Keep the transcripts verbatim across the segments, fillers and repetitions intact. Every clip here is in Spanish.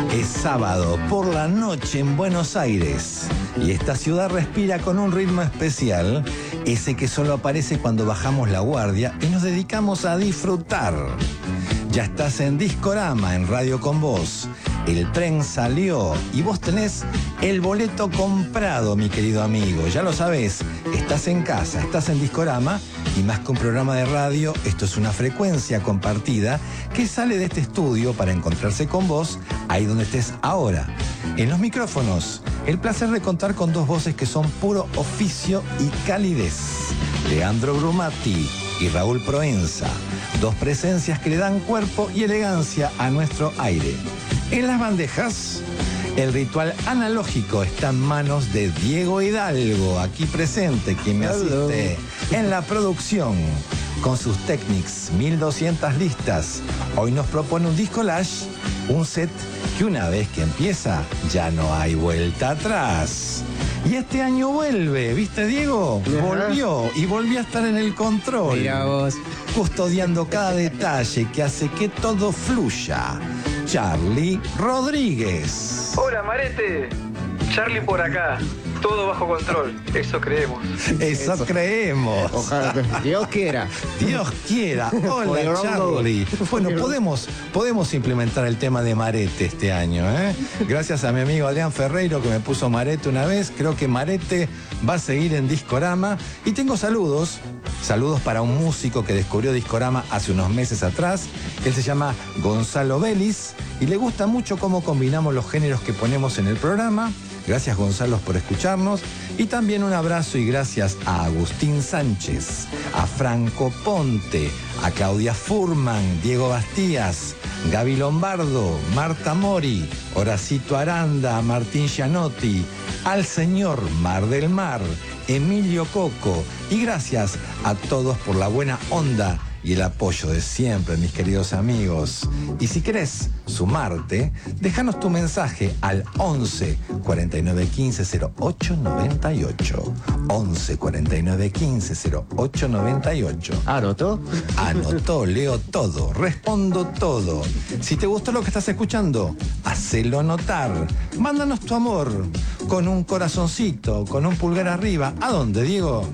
Es sábado por la noche en Buenos Aires y esta ciudad respira con un ritmo especial, ese que solo aparece cuando bajamos la guardia y nos dedicamos a disfrutar. Ya estás en Discorama, en Radio Con Vos. El tren salió y vos tenés el boleto comprado, mi querido amigo. Ya lo sabés, estás en casa, estás en Discorama y más que un programa de radio, esto es una frecuencia compartida que sale de este estudio para encontrarse con vos ahí donde estés ahora. En los micrófonos, el placer de contar con dos voces que son puro oficio y calidez. Leandro Brumati y Raúl Proenza, dos presencias que le dan cuerpo y elegancia a nuestro aire. En las bandejas, el ritual analógico está en manos de Diego Hidalgo, aquí presente, quien me asiste en la producción. Con sus Technics mil doscientas listas, hoy nos propone un disco collage, un set que una vez que empieza, ya no hay vuelta atrás. Y este año vuelve, ¿viste, Diego? Ajá. Volvió y volvió a estar en el control. Mira vos. Custodiando cada detalle que hace que todo fluya. Charlie Rodríguez. Hola, Marete. Charlie por acá. Todo bajo control. Eso creemos. Eso, Eso. creemos. Ojalá que Dios quiera. Dios quiera. Hola, Podemos. Charlie. Bueno, podemos, podemos implementar el tema de Marete este año, ¿eh? Gracias a mi amigo Adrián Ferreiro que me puso Marete una vez. Creo que Marete va a seguir en Discorama. Y tengo saludos. Saludos para un músico que descubrió Discorama hace unos meses atrás. Él se llama Gonzalo Vélez y le gusta mucho cómo combinamos los géneros que ponemos en el programa. Gracias, Gonzalo, por escucharnos. Y también un abrazo y gracias a Agustín Sánchez, a Franco Ponte, a Claudia Furman, Diego Bastías, Gaby Lombardo, Marta Mori, Horacito Aranda, Martín Gianotti, al señor Mar del Mar, Emilio Coco. Y gracias a todos por la buena onda y el apoyo de siempre, mis queridos amigos. Y si querés sumarte, déjanos tu mensaje al once cuarenta y nueve quince cero ocho noventa y ocho. once cuarenta y nueve quince cero ocho noventa y ocho. ¿Anotó? Anotó, leo todo, respondo todo. Si te gustó lo que estás escuchando, hacelo notar. Mándanos tu amor con un corazoncito, con un pulgar arriba. ¿A dónde, Diego?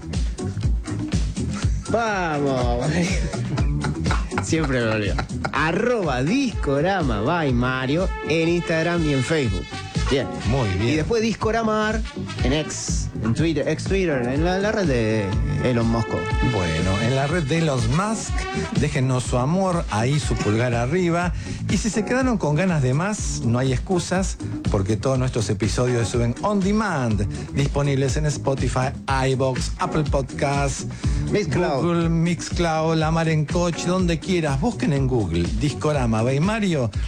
Vamos. Siempre me olvido. Arroba Discorama by Mario en Instagram y en Facebook. Bien. Muy bien. Y después Discoramar en X, en Twitter, ex Twitter, en la, la red de Elon Musk. Bueno, en la red de Elon Musk, déjennos su amor, ahí su pulgar arriba. Y si se quedaron con ganas de más, no hay excusas, porque todos nuestros episodios se suben on demand, disponibles en Spotify, iVoox, Apple Podcasts, Mixcloud. Google, Mixcloud, La Mar en Coche, donde quieras. Busquen en Google Discorama by Mario.